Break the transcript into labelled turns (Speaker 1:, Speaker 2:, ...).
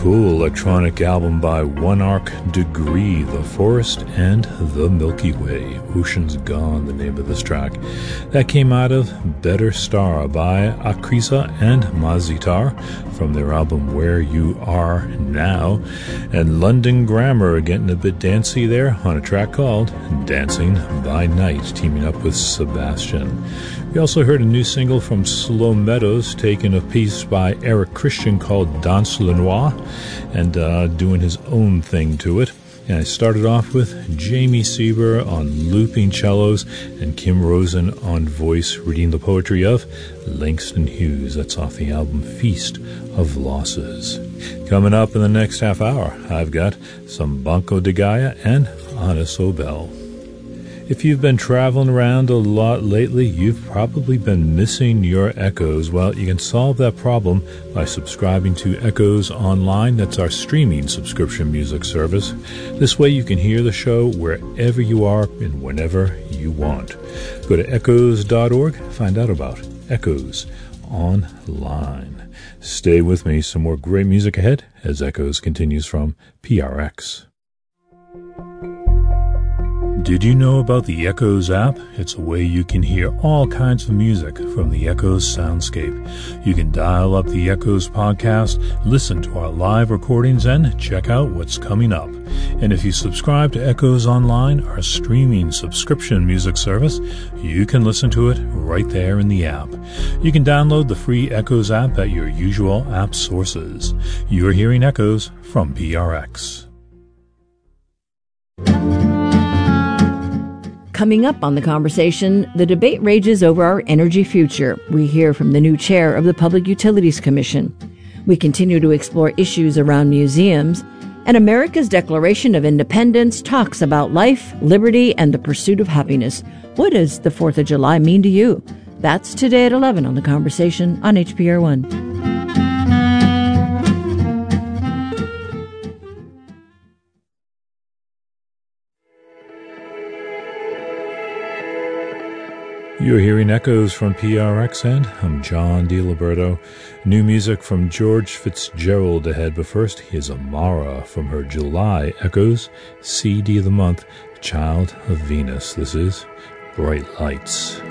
Speaker 1: cool electronic album by One Arc Degree, The Forest and the Milky Way. Ocean's Gone, the name of this track. That came out of Better Star by Akrisa and Mazitar from their album Where You Are Now. And London Grammar getting a bit dancey there on a track called Dancing by Night, teaming up with Sebastian. We also heard a new single from Slow Meadows, taking a piece by Eric Christian called Danse le Noir, and doing his own thing to it. And I started off with Jamie Sieber on looping cellos and Kim Rosen on voice, reading the poetry of Langston Hughes. That's off the album Feast of Losses. Coming up in the next half hour, I've got some Banco de Gaia and Anna Sobel. If you've been traveling around a lot lately, you've probably been missing your Echoes. Well, you can solve that problem by subscribing to Echoes Online. That's our streaming subscription music service. This way you can hear the show wherever you are and whenever you want. Go to echoes.org, find out about Echoes Online. Stay with me, some more great music ahead as Echoes continues from PRX. Did you know about the Echoes app? It's a way you can hear all kinds of music from the Echoes soundscape. You can dial up the Echoes podcast, listen to our live recordings, and check out what's coming up. And if you subscribe to Echoes Online, our streaming subscription music service, you can listen to it right there in the app. You can download the free Echoes app at your usual app sources. You're hearing Echoes from PRX.
Speaker 2: Coming up on The Conversation, the debate rages over our energy future. We hear from the new chair of the Public Utilities Commission. We continue to explore issues around museums. And America's Declaration of Independence talks about life, liberty, and the pursuit of happiness. What does the 4th of July mean to you? That's today at 11 on The Conversation on HPR1.
Speaker 1: You're hearing Echoes from PRX, and I'm John DiLiberto. New music from George Fitzgerald ahead, but first, here's Amara from her July Echoes CD of the Month, Child of Venus. This is Bright Lights.